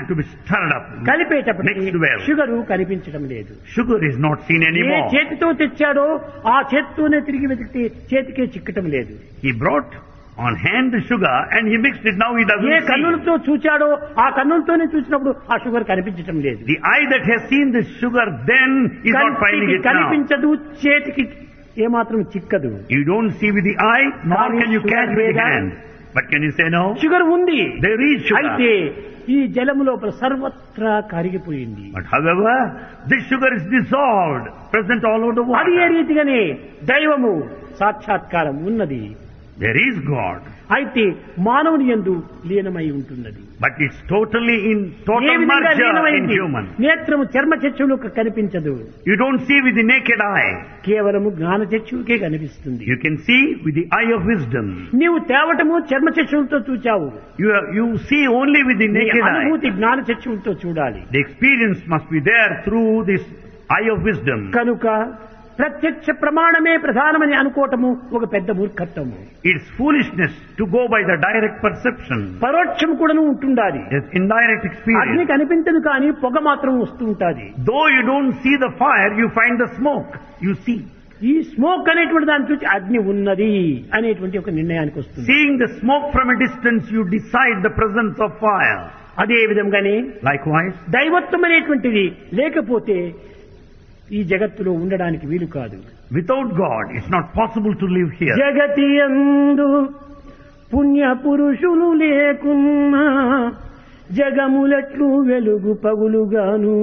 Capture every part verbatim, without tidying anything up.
to be stirred up, కలిపేటప్పటికి mixed well. Sugar కనిపించడం లేదు. Sugar is not seen A anymore. చేతితో తెచ్చాడో ఆ చేతితోనే తిరిగి వెతికితే చేతికే చిక్కటం లేదు. He brought on hand the sugar and he mixed it. Now he doesn't A see. కన్నులతో చూచాడో ఆ కన్నులతోనే చూసినప్పుడు ఆ షుగర్ కనిపించటం లేదు. The eye that has seen the sugar then is not finding కంటికి it now. కనిపించదు, చేతికి ఏమాత్రం చిక్కదు. You don't see with the eye, nor కానీ can you sugar catch with the లేదా? hand. But can you say no? Sugar ఉంది. There is sugar. అయితే ఈ జలము లోపల సర్వత్రా కరిగిపోయింది. But however, this sugar is dissolved, present all over the అది ఏ water. రీతిగానే దైవము సాక్షాత్కారం ఉన్నది. There is God. అయితే మానవుని యందు లీనమై ఉంటున్నది. But it's totally in A total విధంగా merger in లీనమైంది? human. నేత్రము చర్మ చక్షువులకు కనిపించదు, You don't see with the naked eye. కేవలము జ్ఞాన చక్షువుకే కనిపిస్తుంది. You can see with the eye of wisdom. నీవు తేవటము చర్మ చక్షువులతో చూచావు, You, you see only with the నీ naked eye. అనుభూతి జ్ఞాన చక్షువులతో చూడాలి. The experience must be there through this eye of wisdom. కనుక ప్రత్యక్ష ప్రమాణమే ప్రధానమని అనుకోవటము ఒక పెద్ద మూర్ఖత్వము. It's foolishness to go by the direct perception. పరోక్షం కూడాను ఉంటుండాలి. It's indirect అగ్ని experience. కనిపించదు కానీ పొగ మాత్రం వస్తూ ఉంటాది. Though you don't see the fire, you find the smoke. You see. ఈ స్మోక్ అనేటువంటి దాన్ని చూసి అగ్ని ఉన్నది అనేటువంటి ఒక నిర్ణయానికి వస్తుంది. Seeing the smoke from a distance, you decide the presence of fire. అదే విధంగానే Likewise, దైవత్వం అనేటువంటిది లేకపోతే ఈ జగత్తులో ఉండడానికి వీలు కాదు. without God, it's not possible to live here. జగతి యందు పుణ్య పురుషులు లేకున్నా జగములట్లు వెలుగు పగులుగాను.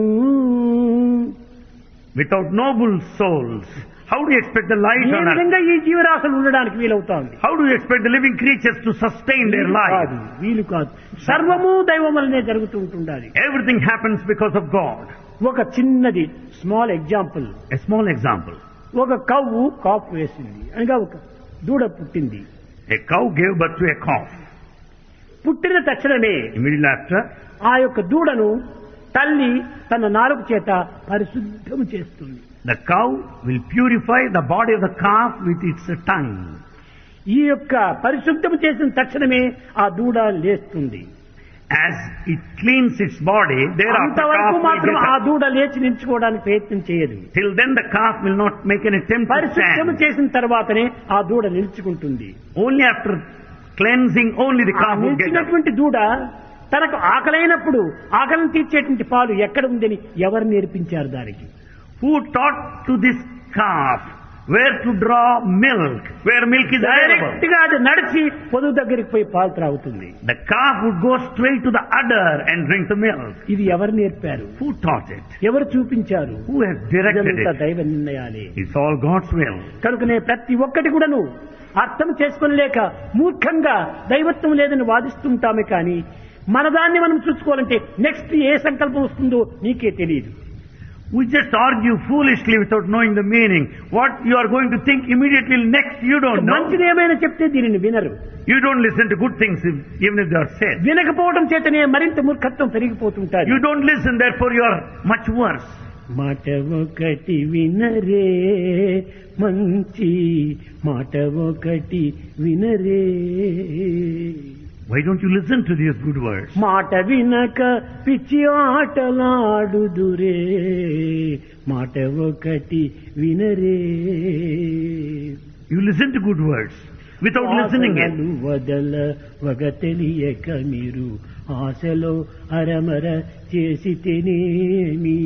Without noble souls, how do you expect the light A on earth? విధంగా ఈ జీవరాశులు ఉండడానికి వీలవుతాంది? How do you expect the living creatures to sustain their వీలు life? కాదు, వీలు కాదు. సర్వము దైవం వల్లనే జరుగుతూ ఉంటుండాలి. Everything happens because of God. ఒక చిన్నది small example. A small example. ఒక కవ్వు కాపు వేసింది, అనగా ఒక దూడ పుట్టింది. A cow gave birth to a calf. పుట్టిన తక్షణమే Immediately after, ఆ యొక్క దూడను తల్లి తన నాలుక చేత పరిశుద్ధం చేస్తుంది. the cow will purify the body of the calf with its tongue. ఈ యొక్క పరిశుద్ధం చేసిన తక్షణమే ఆ దూడ లేస్తుంది. As it cleans its body, thereafter అంతవరకు calf will మాత్రం get ఆ up. దూడ లేచి నిల్చుకోవడానికి ప్రయత్నం చేయదు. Till then the calf will not make an attempt to పరిశుద్ధం stand. చేసిన తర్వాతనే ఆ దూడ నిల్చుకుంటుంది. Only after cleansing, only the ఆ calf will get up. నిల్చినటువంటి దూడ తనకు ఆకలైనప్పుడు ఆకలిని తీర్చేటువంటి పాలు ఎక్కడ ఉందని ఎవరు నేర్పించారు దానికి? Who taught to this calf where to draw milk, where milk is direct available? గా అది నడిచి పొదుగు దగ్గరికి పోయి పాలు త్రాగుతుంది. The calf would go straight to the udder and drink the milk. ఇది ఎవరు నేర్పారు? Who taught it? ఎవరు చూపించారు? Who has directed ఇదంతా it? దైవ నిర్ణయాలే. It's all God's will. కనుకనే ప్రతి ఒక్కటి కూడాను అర్థం చేసుకోలేక మూర్ఖంగా దైవత్వం లేదని వాదిస్తుంటామే కానీ మన దాన్ని మనం చూసుకోవాలంటే నెక్స్ట్ ఏ సంకల్పం వస్తుందో నీకే తెలియదు. We just argue foolishly without knowing the meaning. What you are going to think immediately next, you don't know. మంచిది ఏమైనా చెప్తే దీనిని వినరు. You don't listen to good things if, even if they are said. వినకపోవడం చేతనే మరింత మూర్ఖత్వం పెరిగిపోతుంటారు. You don't listen, therefore you are much worse. మాట ఒకటి వినరే మంచి మాట ఒకటి వినరే. Why don't you listen to these good words? మాట వినక పిచ్చి ఆటలాడుదురే మాట ఒకటి వినరే. You listen to good words without listening it. వాసనలు వదల వగ తెలియక మీరు ఆశలో అరమర చేసితేనేమి.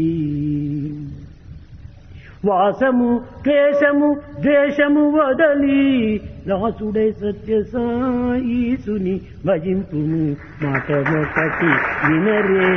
వాసము ద్వేషము ద్వేషము వదలి దాసుడై సత్య సాయిసుని భజింపుము మాట ఒకటి వినరే.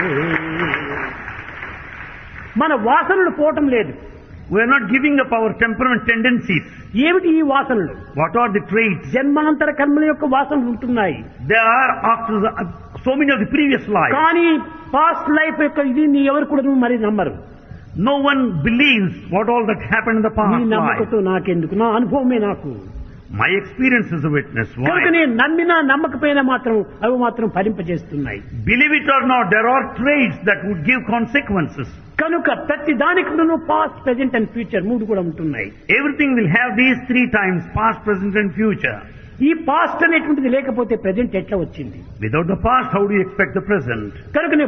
మన వాసనలు పోవటం లేదు. We are not giving up our temperament tendencies. ఏమిటి ఈ వాసనలు? What are the traits? జన్మాంతర కర్మల యొక్క వాసనలు ఉంటున్నాయి. They are after the, so many of the previous lives. కానీ పాస్ట్ లైఫ్ యొక్క ఇది నీ ఎవరు కూడా మరి నమ్మరు. No one believes what all that happened in the నీ past life. నమ్మకంతో నాకెందుకు, నా అనుభవమే నాకు. My experience is a witness. కనుక Why? నేను నమ్మినా నమ్మకపోయినా మాత్రం అవి మాత్రం ఫలింపజేస్తున్నాయి. Believe it or not, there are traits that would give consequences. కనుక ప్రతి దానికి పాస్ట్ ప్రెజెంట్ అండ్ ఫ్యూచర్ మూడు కూడా ఉంటున్నాయి. Everything will have these three times, past, present and future. ఈ పాస్ట్ అనేటువంటిది లేకపోతే ప్రెజెంట్ ఎట్లా వచ్చింది? Without the past, how do you expect the present? కనుక